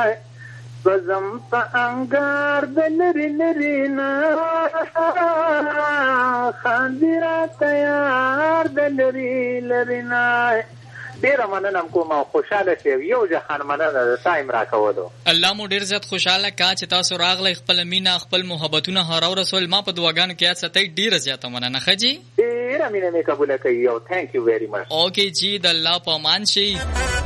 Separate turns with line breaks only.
بزم په انګار د لري لري نه خاندرا تیار د لري لري نه. ډیره مننه کوم او خوشاله شئ. یو جهان مننه د ټایم راکولو.
الله مو ډیر زیات خوشاله کا چې تاسو راغلی، خپل مینا خپل محبتونه هراو رسول ما په دعاګانو کې یاد ساتئ. ډیره زیاته مننه خجی.
ډیره مینه مې قبول کړئ او ثانک یو ویری مچ.
اوکې جی د الله په امان شئ.